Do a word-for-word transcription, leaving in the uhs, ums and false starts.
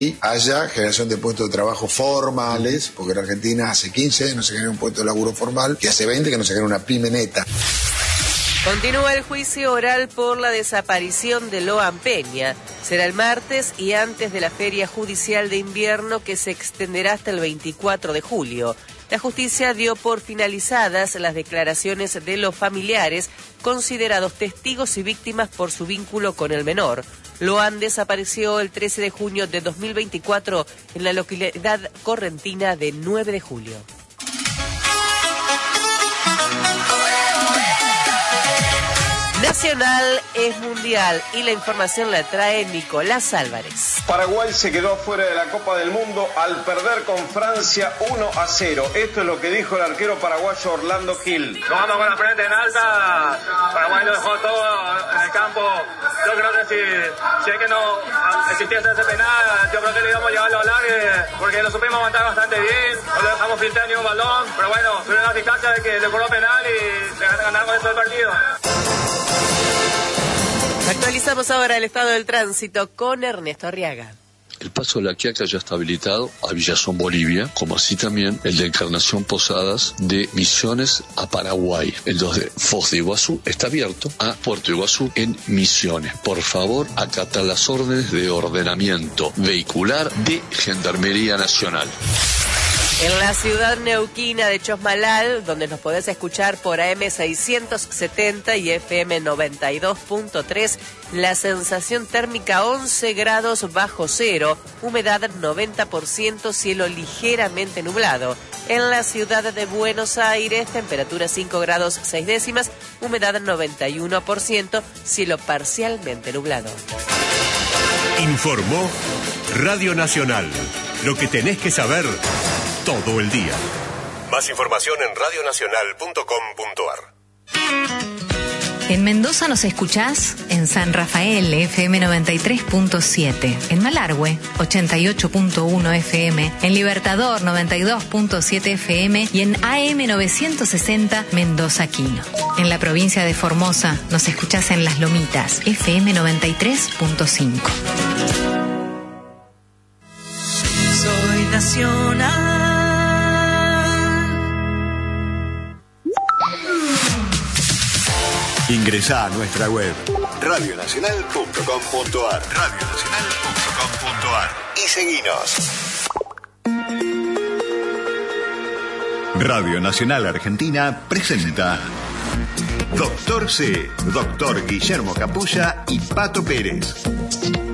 y haya generación de puestos de trabajo formales, porque en Argentina hace quince no se genera un puesto de laburo formal, y hace veinte que no se genera una pyme neta. Continúa el juicio oral por la desaparición de Loan Peña. Será el martes y antes de la Feria Judicial de Invierno, que se extenderá hasta el veinticuatro de julio. La justicia dio por finalizadas las declaraciones de los familiares, considerados testigos y víctimas por su vínculo con el menor. Loan desapareció el trece de junio de dos mil veinticuatro en la localidad correntina de nueve de julio. Nacional es mundial y la información la trae Nicolás Álvarez. Paraguay se quedó fuera de la Copa del Mundo al perder con Francia uno a cero. Esto es lo que dijo el arquero paraguayo Orlando Gil. Jugando con la frente en alta, Paraguay lo dejó todo en el campo. Yo creo que si, si es que no existiese ese penal, yo creo que le íbamos a llevar los largues, porque lo supimos aguantar bastante bien, no le dejamos filtrar ni un balón, pero bueno, tuvieron la eficacia de que le cobró penal y le ganaron con eso el partido. Actualizamos ahora el estado del tránsito con Ernesto Arriaga. El paso de la Quiaca ya está habilitado a Villazón, Bolivia, como así también el de Encarnación Posadas de Misiones a Paraguay. El dos de Foz de Iguazú está abierto a Puerto Iguazú en Misiones. Por favor, acata las órdenes de ordenamiento vehicular de Gendarmería Nacional. En la ciudad neuquina de Chosmalal, donde nos podés escuchar por A M seiscientos setenta y F M noventa y dos punto tres, la sensación térmica once grados bajo cero, humedad noventa por ciento, cielo ligeramente nublado. En la ciudad de Buenos Aires, temperatura cinco grados seis décimas, humedad noventa y uno por ciento, cielo parcialmente nublado. Informó Radio Nacional. Lo que tenés que saber todo el día. Más información en radio nacional punto com punto a r. En Mendoza nos escuchás en San Rafael, F M noventa y tres punto siete, en Malargüe, ochenta y ocho punto uno F M, en Libertador, noventa y dos punto siete F M y en A M novecientos sesenta Mendoza Quino. En la provincia de Formosa nos escuchás en Las Lomitas, F M noventa y tres punto cinco. Soy nacional. Ingresá a nuestra web radio nacional punto com punto a r radio nacional punto com punto a r y seguinos. Radio Nacional Argentina presenta Doctor C, Doctor Guillermo Capulla y Pato Pérez.